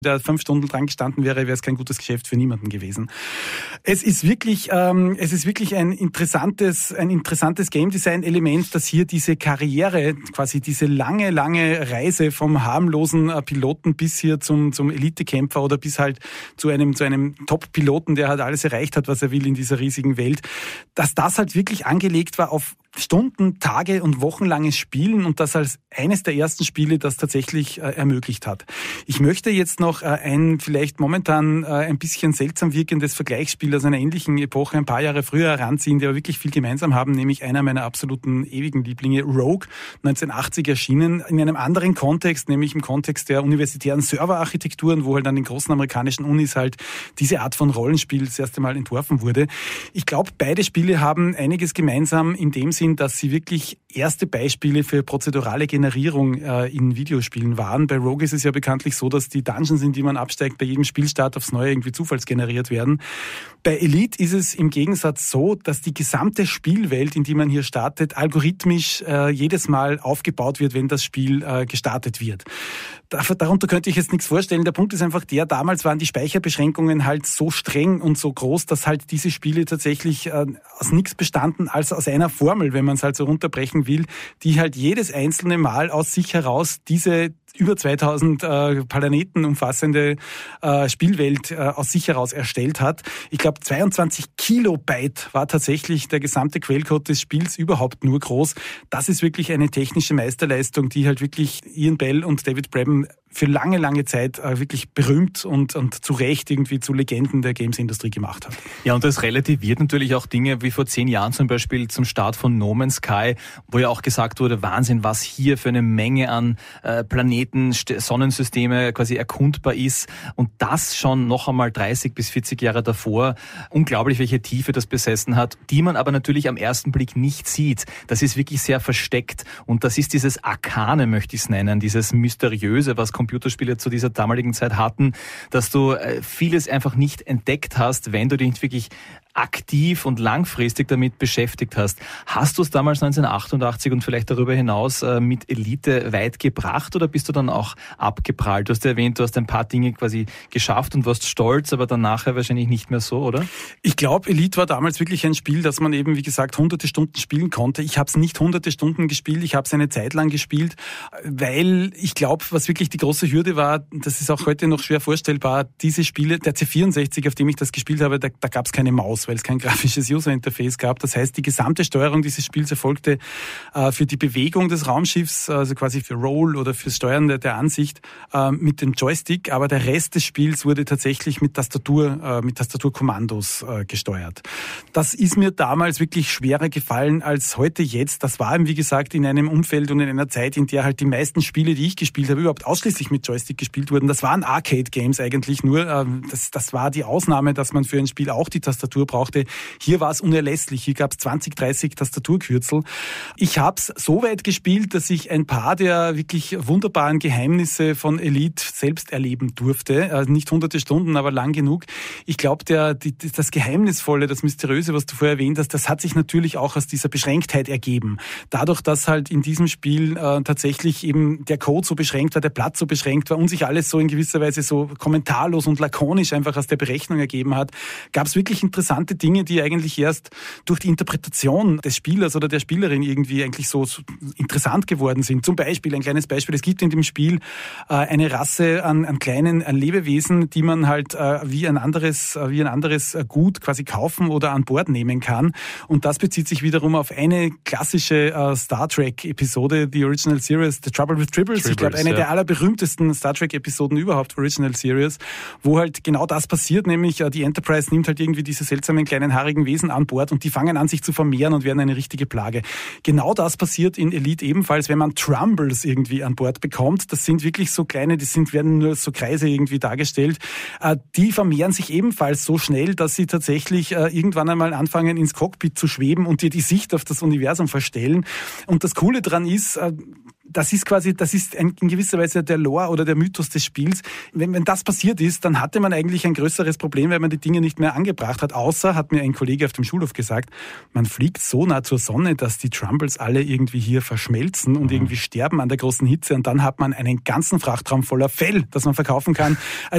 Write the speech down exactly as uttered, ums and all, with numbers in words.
der fünf Stunden dran gestanden wäre, wäre es kein gutes Geschäft für niemanden gewesen. Es ist wirklich, ähm, es ist wirklich ein interessantes, ein interessantes Game-Design-Element, dass hier diese Karriere, quasi diese lange, lange Reise vom harmlosen äh, Piloten bis hier zum, zum Elite-Kämpfer oder bis halt zu einem, zu einem Top-Piloten, der halt alles erreicht hat, was er will in dieser riesigen Welt, dass das halt wirklich angelegt war auf Stunden, Tage und wochenlanges Spielen und das als eines der ersten Spiele, das tatsächlich äh, ermöglicht hat. Ich möchte jetzt noch äh, ein vielleicht momentan äh, ein bisschen seltsam wirkendes Vergleichsspiel aus einer ähnlichen Epoche ein paar Jahre früher heranziehen, die aber wirklich viel gemeinsam haben, nämlich einer meiner absoluten ewigen Lieblinge, Rogue, neunzehnhundertachtzig erschienen, in einem anderen Kontext, nämlich im Kontext der universitären Serverarchitekturen, wo halt an den großen amerikanischen Unis halt diese Art von Rollenspiel das erste Mal entworfen wurde. Ich glaube, beide Spiele haben einiges gemeinsam in dem Sinn, dass sie wirklich erste Beispiele für prozedurale Generierung äh, in Videospielen waren. Bei Rogue ist es ja bekanntlich so, dass die Dungeons, in die man absteigt, bei jedem Spielstart aufs Neue irgendwie zufallsgeneriert werden. Bei Elite ist es im Gegensatz so, dass die gesamte Spielwelt, in die man hier startet, algorithmisch äh, jedes Mal aufgebaut wird, wenn das Spiel äh, gestartet wird. Darunter könnte ich jetzt nichts vorstellen. Der Punkt ist einfach der, damals waren die Speicherbeschränkungen halt so streng und so groß, dass halt diese Spiele tatsächlich äh, aus nichts bestanden als aus einer Formel, wenn man es halt so runterbrechen will, die halt jedes einzelne Mal aus sich heraus diese über zweitausend äh, Planeten umfassende äh, Spielwelt äh, aus sich heraus erstellt hat. Ich glaube, zweiundzwanzig Kilobyte war tatsächlich der gesamte Quellcode des Spiels überhaupt nur groß. Das ist wirklich eine technische Meisterleistung, die halt wirklich Ian Bell und David Braben für lange, lange Zeit äh, wirklich berühmt und, und zu Recht irgendwie zu Legenden der Games-Industrie gemacht hat. Ja, und das relativiert natürlich auch Dinge wie vor zehn Jahren zum Beispiel zum Start von No Man's Sky, wo ja auch gesagt wurde, Wahnsinn, was hier für eine Menge an äh, Planeten, St- Sonnensysteme quasi erkundbar ist. Und das schon noch einmal dreißig bis vierzig Jahre davor. Unglaublich, welche Tiefe das besessen hat, die man aber natürlich am ersten Blick nicht sieht. Das ist wirklich sehr versteckt. Und das ist dieses Arkane, möchte ich es nennen, dieses Mysteriöse, was Computerspiele zu dieser damaligen Zeit hatten, dass du vieles einfach nicht entdeckt hast, wenn du dich nicht wirklich aktiv und langfristig damit beschäftigt hast. Hast du es damals neunzehnhundertachtundachtzig und vielleicht darüber hinaus äh, mit Elite weit gebracht oder bist du dann auch abgeprallt? Du hast ja erwähnt, du hast ein paar Dinge quasi geschafft und warst stolz, aber dann nachher wahrscheinlich nicht mehr so, oder? Ich glaube, Elite war damals wirklich ein Spiel, das man eben, wie gesagt, hunderte Stunden spielen konnte. Ich habe es nicht hunderte Stunden gespielt, ich habe es eine Zeit lang gespielt, weil ich glaube, was wirklich die große Hürde war, das ist auch heute noch schwer vorstellbar, diese Spiele, der C vierundsechzig, auf dem ich das gespielt habe, da, da gab es keine Maus, weil es kein grafisches User-Interface gab. Das heißt, die gesamte Steuerung dieses Spiels erfolgte äh, für die Bewegung des Raumschiffs, also quasi für Roll oder fürs Steuern der, der Ansicht äh, mit dem Joystick, aber der Rest des Spiels wurde tatsächlich mit Tastatur, äh, mit Tastaturkommandos äh, gesteuert. Das ist mir damals wirklich schwerer gefallen als heute jetzt. Das war eben, wie gesagt, in einem Umfeld und in einer Zeit, in der halt die meisten Spiele, die ich gespielt habe, überhaupt ausschließlich mit Joystick gespielt wurden. Das waren Arcade-Games eigentlich nur. Äh, das, das war die Ausnahme, dass man für ein Spiel auch die Tastatur brauchte. Hier war es unerlässlich. Hier gab es zwanzig, dreißig Tastaturkürzel. Ich habe es so weit gespielt, dass ich ein paar der wirklich wunderbaren Geheimnisse von Elite selbst erleben durfte. Also nicht hunderte Stunden, aber lang genug. Ich glaube, der die, das Geheimnisvolle, das Mysteriöse, was du vorher erwähnt hast, das hat sich natürlich auch aus dieser Beschränktheit ergeben. Dadurch, dass halt in diesem Spiel äh, tatsächlich eben der Code so beschränkt war, der Platz so beschränkt war und sich alles so in gewisser Weise so kommentarlos und lakonisch einfach aus der Berechnung ergeben hat, gab es wirklich interessante Dinge, die eigentlich erst durch die Interpretation des Spielers oder der Spielerin irgendwie eigentlich so, so interessant geworden sind. Zum Beispiel, ein kleines Beispiel, es gibt in dem Spiel äh, eine Rasse an, an kleinen an Lebewesen, die man halt äh, wie ein anderes, äh, wie ein anderes äh, Gut quasi kaufen oder an Bord nehmen kann. Und das bezieht sich wiederum auf eine klassische äh, Star Trek-Episode, die Original Series, The Trouble with Tribbles. Ich glaube, eine ja. der allerberühmtesten Star Trek-Episoden überhaupt, Original Series, wo halt genau das passiert, nämlich äh, die Enterprise nimmt halt irgendwie diese seltsamen kleinen haarigen Wesen an Bord und die fangen an, sich zu vermehren und werden eine richtige Plage. Genau das passiert in Elite ebenfalls, wenn man Trumbles irgendwie an Bord bekommt. Das sind wirklich so kleine, die sind, werden nur so Kreise irgendwie dargestellt. Äh, die vermehren sich ebenfalls so schnell, dass sie tatsächlich äh, irgendwann einmal anfangen, ins Cockpit zu schweben und dir die Sicht auf das Universum verstellen. Und das Coole dran ist, äh, das ist quasi, das ist in gewisser Weise der Lore oder der Mythos des Spiels. Wenn, wenn das passiert ist, dann hatte man eigentlich ein größeres Problem, weil man die Dinge nicht mehr angebracht hat. Außer, hat mir ein Kollege auf dem Schulhof gesagt, man fliegt so nah zur Sonne, dass die Trumbles alle irgendwie hier verschmelzen und mhm. irgendwie sterben an der großen Hitze. Und dann hat man einen ganzen Frachtraum voller Fell, das man verkaufen kann.